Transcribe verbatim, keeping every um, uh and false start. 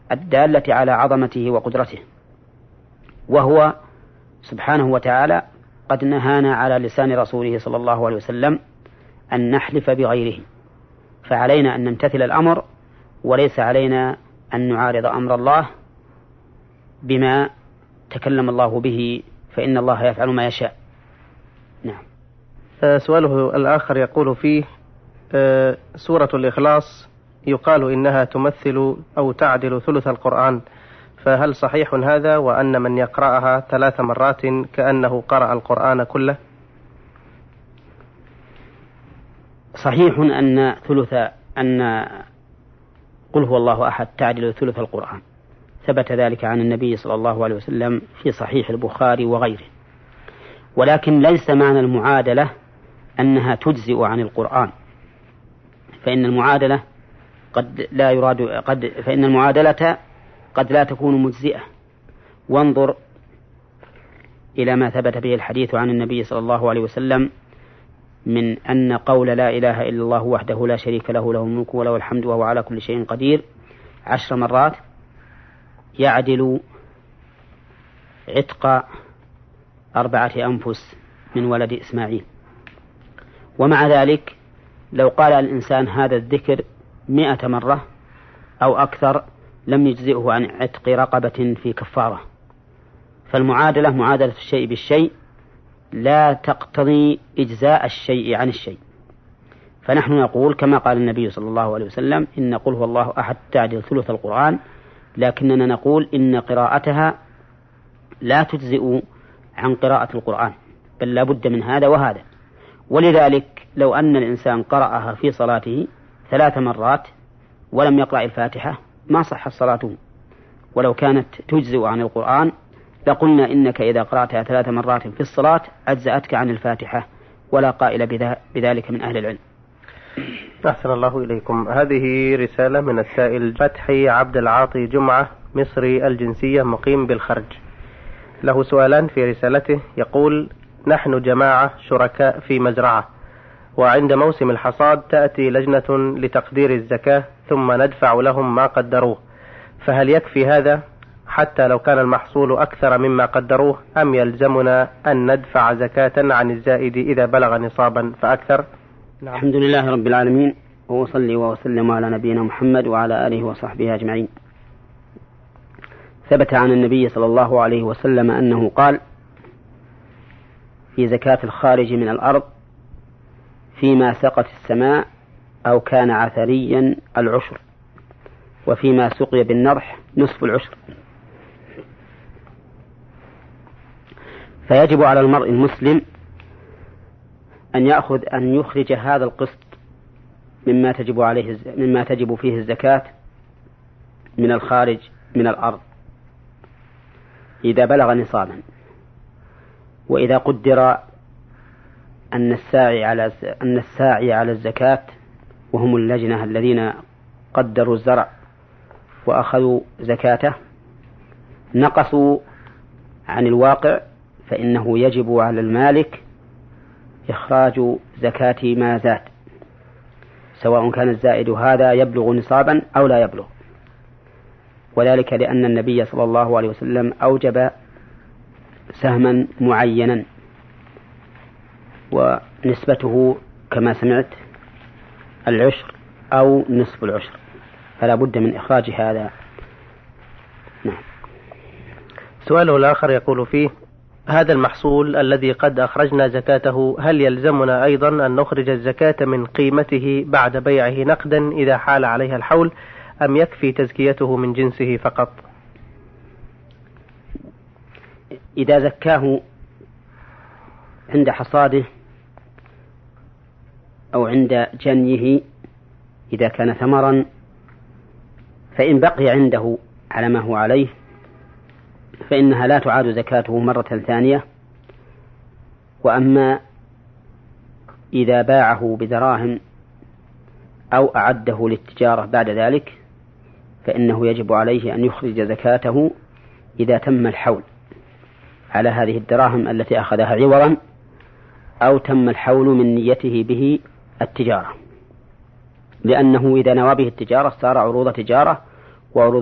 الدالة على عظمته وقدرته، وهو سبحانه وتعالى قد نهانا على لسان رسوله صلى الله عليه وسلم أن نحلف بغيره، فعلينا أن نمتثل الأمر، وليس علينا أن نعارض أمر الله بما تكلم الله به، فإن الله يفعل ما يشاء. نعم. سؤاله الآخر يقول فيه: سورة الإخلاص يقال إنها تمثل أو تعدل ثلث القرآن، فهل صحيح هذا، وأن من يقرأها ثلاث مرات كأنه قرأ القرآن كله؟ صحيح أن ثلث أن قل هو الله أحد تعدل ثلث القرآن، ثبت ذلك عن النبي صلى الله عليه وسلم في صحيح البخاري وغيره، ولكن ليس معنى المعادلة أنها تجزئ عن القرآن، فإن المعادلة قد لا يراد قد فإن المعادلة قد لا تكون مجزئة. وانظر إلى ما ثبت به الحديث عن النبي صلى الله عليه وسلم من أن قول لا إله إلا الله وحده لا شريك له له الملك وله الحمد وهو على كل شيء قدير عشر مرات يعدل عتق أربعة أنفس من ولد إسماعيل. ومع ذلك لو قال الإنسان هذا الذكر مئة مرة أو أكثر لم يجزئه عن عتق رقبة في كفارة. فالمعادلة معادلة الشيء بالشيء لا تقتضي إجزاء الشيء عن الشيء. فنحن نقول كما قال النبي صلى الله عليه وسلم: إن قل هو الله أحد تعدل ثلث القرآن، لكننا نقول إن قراءتها لا تجزئ عن قراءة القرآن، بل لا بد من هذا وهذا. ولذلك لو أن الإنسان قرأها في صلاته ثلاث مرات ولم يقرأ الفاتحة ما صح صلاته، ولو كانت تجزئ عن القرآن لقلنا إنك إذا قرأتها ثلاث مرات في الصلاة أجزأتك عن الفاتحة، ولا قائل بذلك من أهل العلم. أحسن الله إليكم. هذه رسالة من السائل فتحي عبد العاطي جمعة، مصري الجنسية، مقيم بالخرج. له سؤالان في رسالته. يقول: نحن جماعة شركاء في مزرعة، وعند موسم الحصاد تأتي لجنة لتقدير الزكاة ثم ندفع لهم ما قدروه، فهل يكفي هذا حتى لو كان المحصول أكثر مما قدروه، أم يلزمنا أن ندفع زكاة عن الزائد إذا بلغ نصابا فأكثر؟ نعم. الحمد لله رب العالمين، وصلي وسلم على نبينا محمد وعلى آله وصحبه أجمعين. ثبت عن النبي صلى الله عليه وسلم أنه قال في زكاة الخارج من الأرض: فيما سقت السماء أو كان عثريا العشر، وفيما سقي بالنضح نصف العشر. فيجب على المرء المسلم أن يأخذ أن يخرج هذا القسط مما تجب عليه مما تجب فيه الزكاة من الخارج من الأرض إذا بلغ نصابا. وإذا قدر أن الساعي على أن الساعي على الزكاة وهم اللجنة الذين قدروا الزرع وأخذوا زكاته نقصوا عن الواقع، فإنه يجب على المالك إخراج زكاة ما زاد، سواء كان الزائد هذا يبلغ نصابا أو لا يبلغ. وذلك لأن النبي صلى الله عليه وسلم أوجب سهما معينا ونسبته كما سمعت العشر أو نصف العشر، فلا بد من إخراج هذا. نعم. سؤاله الآخر يقول فيه: هذا المحصول الذي قد أخرجنا زكاته هل يلزمنا أيضا أن نخرج الزكاة من قيمته بعد بيعه نقدا إذا حال عليها الحول، أم يكفي تزكيته من جنسه فقط؟ إذا زكاه عند حصاده أو عند جنيه إذا كان ثمرا، فإن بقي عنده على ما هو عليه فإنها لا تعاد زكاته مرة ثانية. وأما إذا باعه بدراهم أو أعده للتجارة بعد ذلك فإنه يجب عليه أن يخرج زكاته إذا تم الحول على هذه الدراهم التي أخذها عوضا، أو تم الحول من نيته به التجارة، لأنه إذا نوى به التجارة صار عروض تجارة، وعروض